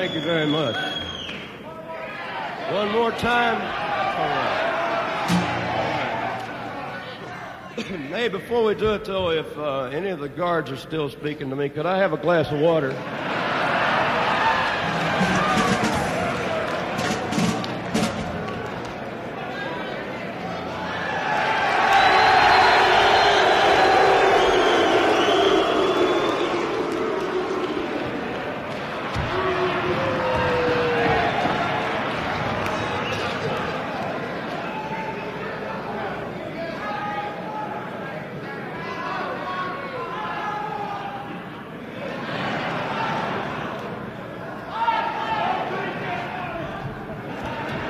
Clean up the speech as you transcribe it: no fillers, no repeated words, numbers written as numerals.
Thank you very much. One more time. All right. Hey, before we do it, though, if any of the guards are still speaking to me, could I have a glass of water?